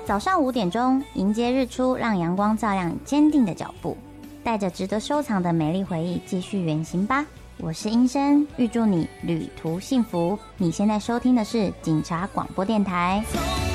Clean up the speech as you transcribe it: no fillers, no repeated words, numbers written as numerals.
早上5点钟，迎接日出，让阳光照亮坚定的脚步，带着值得收藏的美丽回忆继续远行吧。我是英生，预祝你旅途幸福。你现在收听的是警察广播电台。